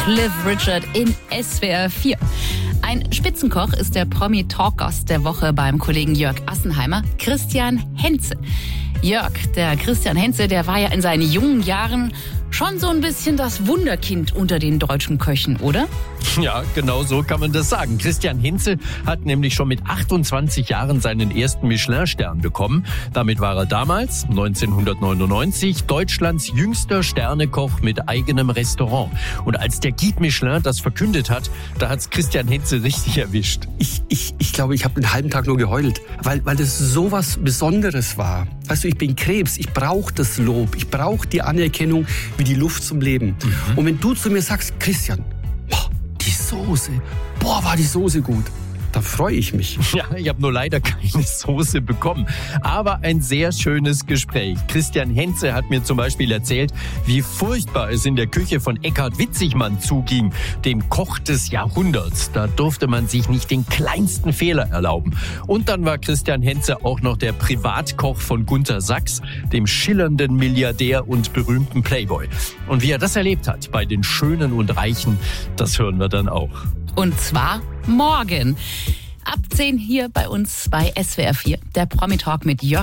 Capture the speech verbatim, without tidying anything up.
Cliff Richard in S W R vier. Ein Spitzenkoch ist der Promi-Talk-Gast der Woche beim Kollegen Jörg Assenheimer, Christian Henze. Jörg, der Christian Henze, der war ja in seinen jungen Jahren schon so ein bisschen das Wunderkind unter den deutschen Köchen, oder? Ja, genau so kann man das sagen. Christian Henze hat nämlich schon mit achtundzwanzig Jahren seinen ersten Michelin-Stern bekommen. Damit war er damals, neunzehnhundertneunundneunzig, Deutschlands jüngster Sternekoch mit eigenem Restaurant. Und als der Guide Michelin das verkündet hat, da hat's Christian Henze richtig erwischt. Ich, ich, ich glaube, ich habe einen halben Tag nur geheult, weil, weil das so was Besonderes war. Weißt du, ich bin Krebs, ich brauche das Lob, ich brauche die Anerkennung wie die Luft zum Leben. Mhm. Und wenn du zu mir sagst, Christian, boah, die Soße, boah, war die Soße gut, da freue ich mich. Ja, ich habe nur leider keine Soße bekommen. Aber ein sehr schönes Gespräch. Christian Henze hat mir zum Beispiel erzählt, wie furchtbar es in der Küche von Eckhard Witzigmann zuging, dem Koch des Jahrhunderts. Da durfte man sich nicht den kleinsten Fehler erlauben. Und dann war Christian Henze auch noch der Privatkoch von Gunter Sachs, dem schillernden Milliardär und berühmten Playboy. Und wie er das erlebt hat bei den Schönen und Reichen, das hören wir dann auch. Und zwar morgen. Ab zehn hier bei uns bei S W R vier. Der Promi-Talk mit Jörg